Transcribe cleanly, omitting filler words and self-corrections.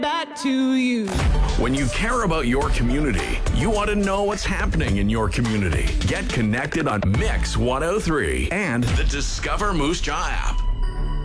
back to you. When you care about your community, you want to know what's happening in your community. Get connected on Mix 103 and the Discover Moose Jaw app.